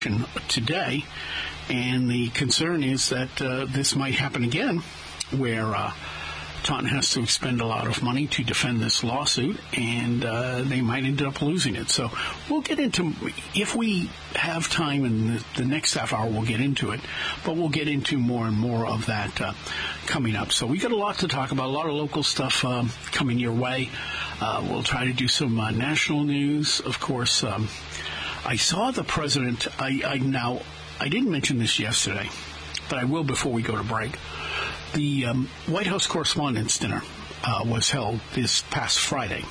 today, and the concern is that this might happen again, where Taunton has to expend a lot of money to defend this lawsuit, and they might end up losing it. So we'll get into, if we have time in the next half hour, we'll get into it, but we'll get into more and more of that coming up. So we got a lot to talk about, a lot of local stuff coming your way. We'll try to do some national news, of course. I saw the president, I didn't mention this yesterday, but I will before we go to break. The White House Correspondents' Dinner was held this past Friday.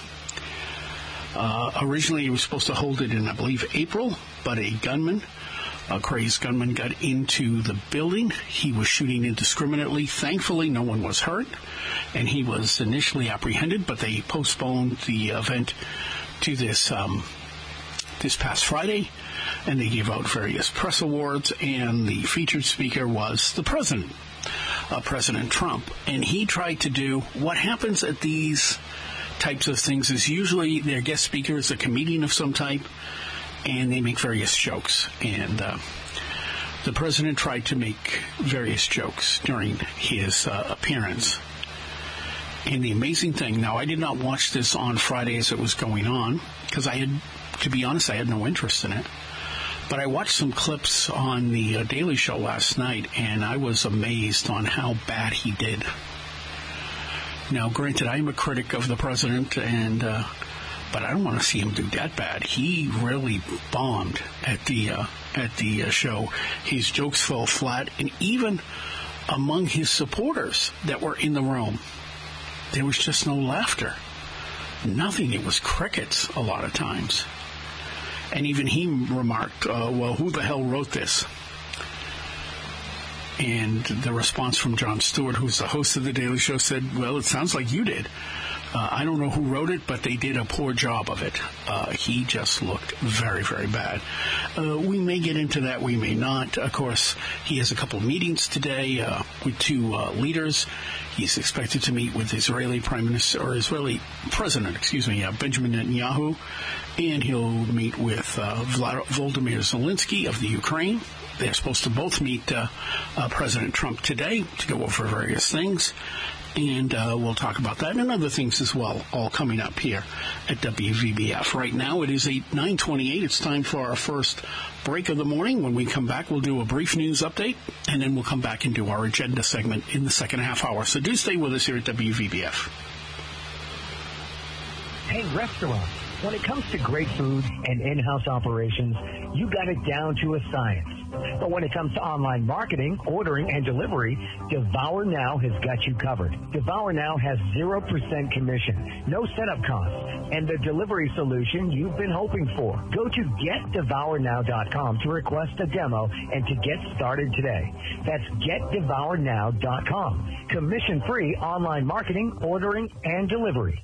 Originally, he was supposed to hold it in, I believe, April, but a crazed gunman, got into the building. He was shooting indiscriminately. Thankfully, no one was hurt, and he was initially apprehended, but they postponed the event to this past Friday, and they gave out various press awards, and the featured speaker was the president, President Trump. And he tried to do what happens at these types of things is usually their guest speaker is a comedian of some type, and they make various jokes. And the president tried to make various jokes during his appearance. And the amazing thing, now I did not watch this on Friday as it was going on, because to be honest, I had no interest in it. But I watched some clips on the Daily Show last night, and I was amazed on how bad he did. Now, granted, I'm a critic of the president, but I don't want to see him do that bad. He really bombed at the show. His jokes fell flat, and even among his supporters that were in the room, there was just no laughter. Nothing. It was crickets a lot of times. And even he remarked, well, who the hell wrote this? And the response from Jon Stewart, who's the host of The Daily Show, said, well, it sounds like you did. I don't know who wrote it, but they did a poor job of it. He just looked very, very bad. We may get into that, we may not. Of course, he has a couple of meetings today with two leaders. He's expected to meet with Israeli President, Benjamin Netanyahu, and he'll meet with Volodymyr Zelensky of the Ukraine. They're supposed to both meet President Trump today to go over various things. And we'll talk about that and other things as well, all coming up here at WVBF. Right now, it is 9:28. It's time for our first break of the morning. When we come back, we'll do a brief news update, and then we'll come back and do our agenda segment in the second half hour. So do stay with us here at WVBF. Hey, restaurants. When it comes to great food and in-house operations, you got it down to a science. But when it comes to online marketing, ordering, and delivery, Devour Now has got you covered. Devour Now has 0% commission, no setup costs, and the delivery solution you've been hoping for. Go to GetDevourNow.com to request a demo and to get started today. That's GetDevourNow.com. Commission-free online marketing, ordering, and delivery.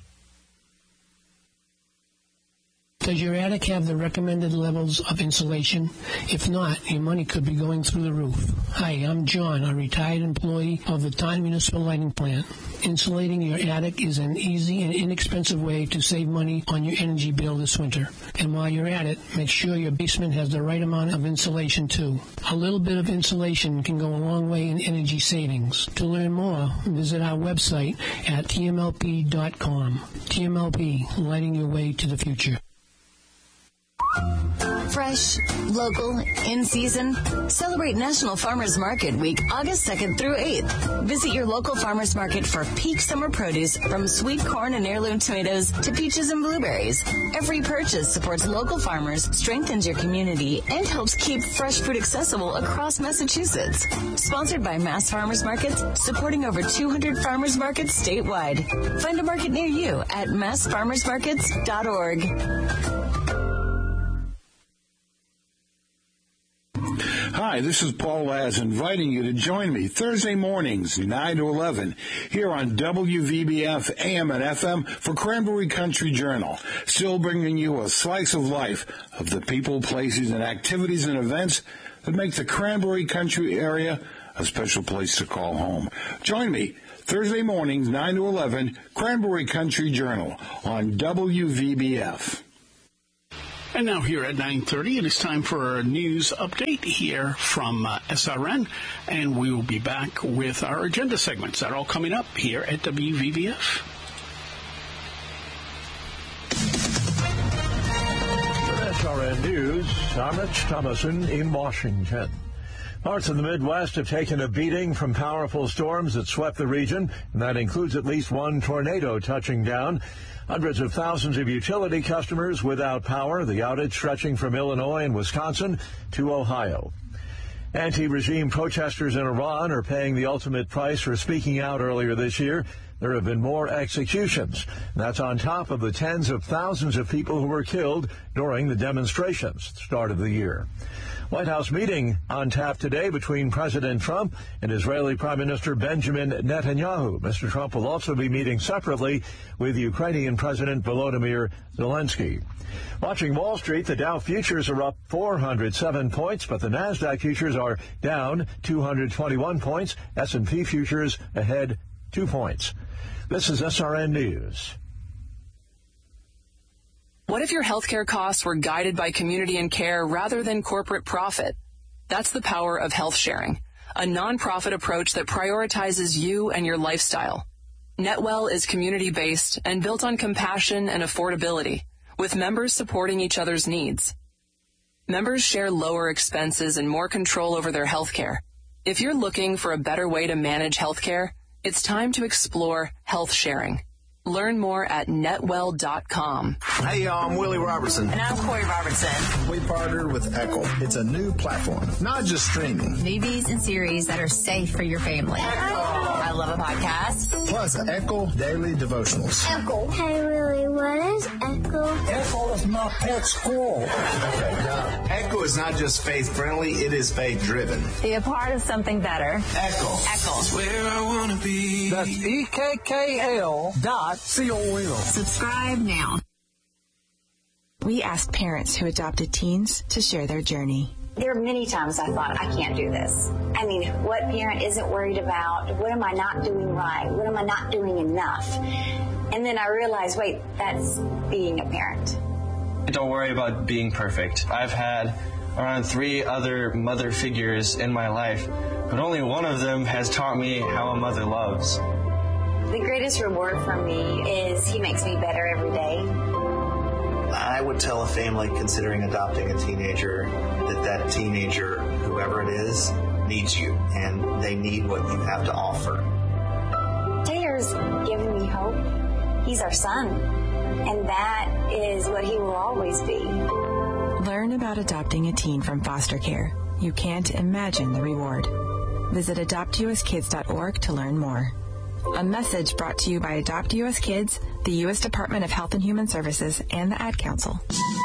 Does your attic have the recommended levels of insulation? If not, your money could be going through the roof. Hi, I'm John, a retired employee of the Taunton Municipal Lighting Plant. Insulating your attic is an easy and inexpensive way to save money on your energy bill this winter. And while you're at it, make sure your basement has the right amount of insulation too. A little bit of insulation can go a long way in energy savings. To learn more, visit our website at tmlp.com. TMLP, lighting your way to the future. Fresh, local, in season. Celebrate National Farmers Market Week, August 2nd through 8th. Visit your local farmers market for peak summer produce, from sweet corn and heirloom tomatoes to peaches and blueberries. Every purchase supports local farmers, strengthens your community, and helps keep fresh food accessible across Massachusetts. Sponsored by Mass Farmers Markets, supporting over 200 farmers markets statewide. Find a market near you at massfarmersmarkets.org. Hi, this is Paul Laz inviting you to join me Thursday mornings, 9 to 11, here on WVBF AM and FM for Cranberry Country Journal, still bringing you a slice of life of the people, places, and activities and events that make the Cranberry Country area a special place to call home. Join me Thursday mornings, 9 to 11, Cranberry Country Journal on WVBF. And now here at 9:30, it is time for a news update here from SRN, and we will be back with our agenda segments. That all coming up here at WVBF. SRN News, I'm Rich Thomason in Washington. Parts of the Midwest have taken a beating from powerful storms that swept the region, and that includes at least one tornado touching down. Hundreds of thousands of utility customers without power, the outage stretching from Illinois and Wisconsin to Ohio. Anti-regime protesters in Iran are paying the ultimate price for speaking out earlier this year. There have been more executions. That's on top of the tens of thousands of people who were killed during the demonstrations at the start of the year. White House meeting on tap today between President Trump and Israeli Prime Minister Benjamin Netanyahu. Mr. Trump will also be meeting separately with Ukrainian President Volodymyr Zelensky. Watching Wall Street, the Dow futures are up 407 points, but the NASDAQ futures are down 221 points. S&P futures ahead 2 points. This is SRN News. What if your healthcare costs were guided by community and care rather than corporate profit? That's the power of health sharing, a nonprofit approach that prioritizes you and your lifestyle. NetWell is community-based and built on compassion and affordability, with members supporting each other's needs. Members share lower expenses and more control over their healthcare. If you're looking for a better way to manage healthcare, it's time to explore health sharing. Learn more at netwell.com. Hey, y'all, I'm Willie Robertson. And I'm Corey Robertson. We partnered with Echo. It's a new platform, not just streaming. Movies and series that are safe for your family. I love a podcast. Plus, Echo Daily Devotionals. Echo. Hey, Willie, what is Echo? Echo is my pet squirrel. Echo is not just faith-friendly, it is faith-driven. Be a part of something better. Echo. Echo. That's where I want to be. That's EKKL.com. Subscribe now. We asked parents who adopted teens to share their journey. There are many times I thought, I can't do this. I mean, what parent isn't worried about? What am I not doing right? What am I not doing enough? And then I realized, wait, that's being a parent. Don't worry about being perfect. I've had around 3 other mother figures in my life, but only one of them has taught me how a mother loves. The greatest reward for me is he makes me better every day. I would tell a family considering adopting a teenager that teenager, whoever it is, needs you, and they need what you have to offer. Taylor's given me hope. He's our son, and that is what he will always be. Learn about adopting a teen from foster care. You can't imagine the reward. Visit adoptuskids.org to learn more. A message brought to you by Adopt U.S. Kids, the U.S. Department of Health and Human Services, and the Ad Council.